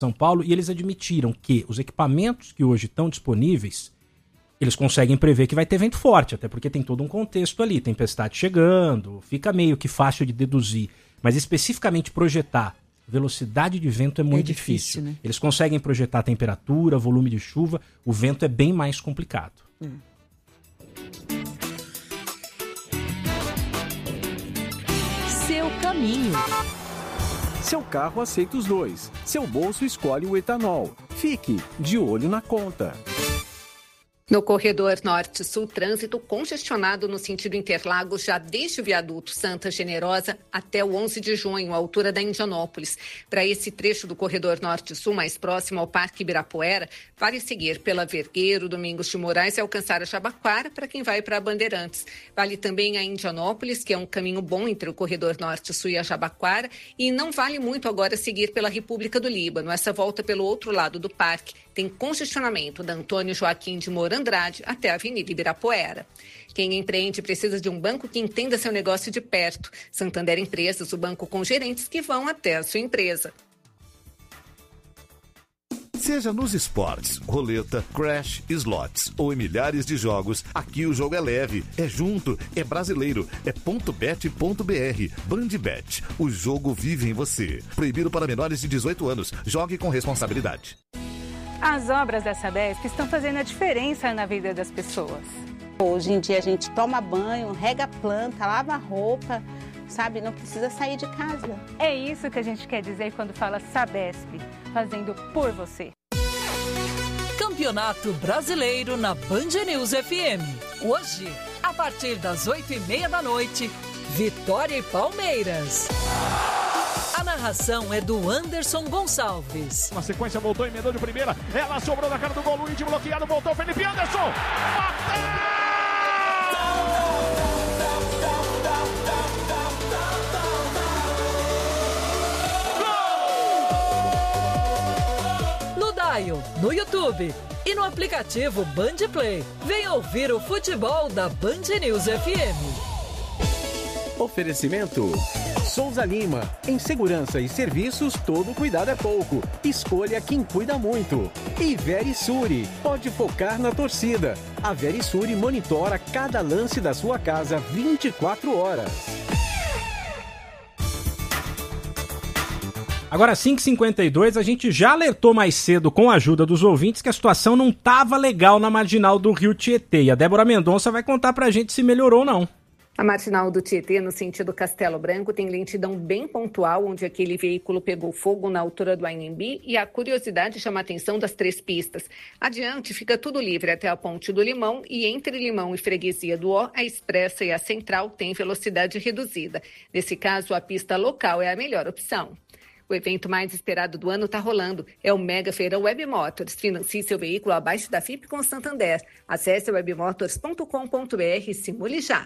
São Paulo, e eles admitiram que os equipamentos que hoje estão disponíveis, eles conseguem prever que vai ter vento forte, até porque tem todo um contexto ali, tempestade chegando, fica meio que fácil de deduzir. Mas especificamente projetar velocidade de vento é muito difícil. Né? Eles conseguem projetar temperatura, volume de chuva, o vento é bem mais complicado. Seu caminho. Seu carro aceita os dois. Seu bolso escolhe o etanol. Fique de olho na conta. No corredor norte-sul, trânsito congestionado no sentido Interlagos já desde o viaduto Santa Generosa até o 11 de junho, à altura da Indianópolis. Para esse trecho do corredor norte-sul, mais próximo ao Parque Ibirapuera, vale seguir pela Vergueiro, Domingos de Moraes e alcançar a Jabaquara para quem vai para Bandeirantes. Vale também a Indianópolis, que é um caminho bom entre o corredor norte-sul e a Jabaquara, e não vale muito agora seguir pela República do Líbano. Essa volta pelo outro lado do parque tem congestionamento da Antônio Joaquim de Moura Andrade até a Avenida Ibirapuera. Quem empreende precisa de um banco que entenda seu negócio de perto. Santander Empresas, o banco com gerentes que vão até a sua empresa. Seja nos esportes, roleta, crash, slots ou em milhares de jogos, aqui o jogo é leve, é junto, é brasileiro, é .bet.br. Bandbet, o jogo vive em você. Proibido para menores de 18 anos. Jogue com responsabilidade. As obras da Sabesp estão fazendo a diferença na vida das pessoas. Hoje em dia a gente toma banho, rega a planta, lava a roupa, sabe? Não precisa sair de casa. É isso que a gente quer dizer quando fala Sabesp, fazendo por você. Campeonato Brasileiro na Band News FM. Hoje, a partir das 8h30, Vitória e Palmeiras. A narração é do Anderson Gonçalves. Na sequência voltou, emendou de primeira. Ela sobrou na cara do gol, Luiz bloqueado, voltou Felipe Anderson. No Dial, no YouTube e no aplicativo Band Play. Vem ouvir o futebol da Band News FM. Oferecimento Souza Lima. Em segurança e serviços, todo cuidado é pouco. Escolha quem cuida muito. E Verisure. Pode focar na torcida. A Verisure monitora cada lance da sua casa 24 horas. Agora, 5h52, a gente já alertou mais cedo com a ajuda dos ouvintes que a situação não estava legal na marginal do Rio Tietê. E a Débora Mendonça vai contar pra gente se melhorou ou não. A marginal do Tietê, no sentido Castelo Branco, tem lentidão bem pontual, onde aquele veículo pegou fogo na altura do Anhembi, e a curiosidade chama a atenção das 3 pistas. Adiante, fica tudo livre até a Ponte do Limão, e entre Limão e Freguesia do Ó, a Expressa e a Central têm velocidade reduzida. Nesse caso, a pista local é a melhor opção. O evento mais esperado do ano está rolando. É o Mega Feirão Web Motors. Financie seu veículo abaixo da FIP com Santander. Acesse webmotors.com.br e simule já.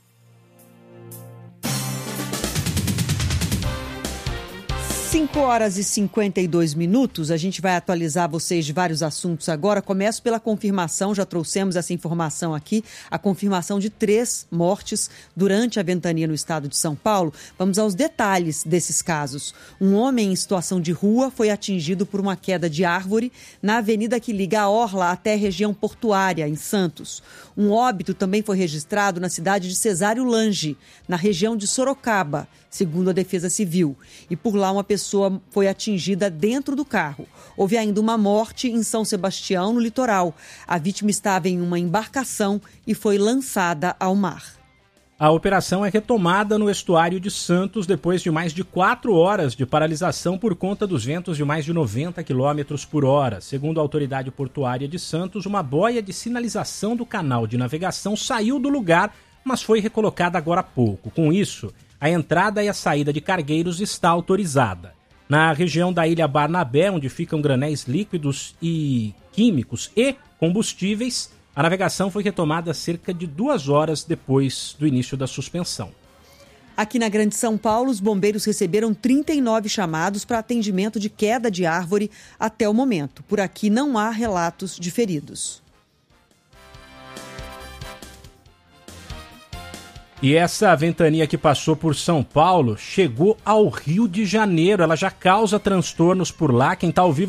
5h52, a gente vai atualizar vocês de vários assuntos agora. Começo pela confirmação, já trouxemos essa informação aqui, a confirmação de 3 mortes durante a ventania no estado de São Paulo. Vamos aos detalhes desses casos. Um homem em situação de rua foi atingido por uma queda de árvore na avenida que liga a Orla até a região portuária, em Santos. Um óbito também foi registrado na cidade de Cesário Lange, na região de Sorocaba, segundo a Defesa Civil. E por lá uma pessoa foi atingida dentro do carro. Houve ainda uma morte em São Sebastião, no litoral. A vítima estava em uma embarcação e foi lançada ao mar. A operação é retomada no estuário de Santos depois de mais de 4 horas de paralisação por conta dos ventos de mais de 90 km por hora. Segundo a autoridade portuária de Santos, uma boia de sinalização do canal de navegação saiu do lugar, mas foi recolocada agora há pouco. Com isso, a entrada e a saída de cargueiros está autorizada. Na região da Ilha Barnabé, onde ficam granéis líquidos e químicos e combustíveis, a navegação foi retomada cerca de 2 horas depois do início da suspensão. Aqui na Grande São Paulo, os bombeiros receberam 39 chamados para atendimento de queda de árvore até o momento. Por aqui não há relatos de feridos. E essa ventania que passou por São Paulo chegou ao Rio de Janeiro. Ela já causa transtornos por lá. Quem está ao vivo